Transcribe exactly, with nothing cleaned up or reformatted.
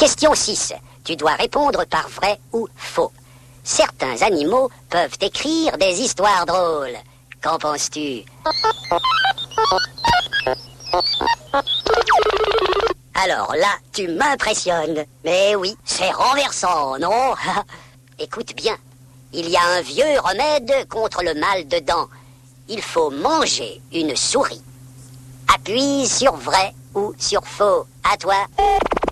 Question six. Tu dois répondre par vrai ou faux. Certains animaux peuvent écrire des histoires drôles. Qu'en penses-tu? Alors là, tu m'impressionnes. Mais oui, c'est renversant, non? Écoute bien, il y a un vieux remède contre le mal de dents. Il faut manger une souris. Appuie sur vrai ou sur faux. À toi.